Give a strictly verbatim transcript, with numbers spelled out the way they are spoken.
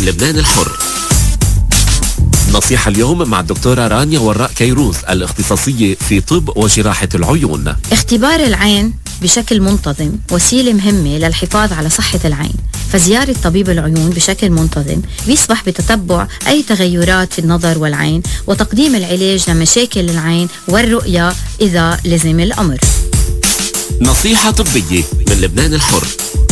من لبنان الحر. نصيحة اليوم مع الدكتورة رانيا وراء كيروز، الاختصاصية في طب وجراحة العيون. اختبار العين بشكل منتظم وسيلة مهمة للحفاظ على صحة العين، فزيارة طبيب العيون بشكل منتظم بيسمح بتتبع أي تغيرات في النظر والعين وتقديم العلاج لمشاكل العين والرؤية إذا لزم الأمر. نصيحة طبية من لبنان الحر.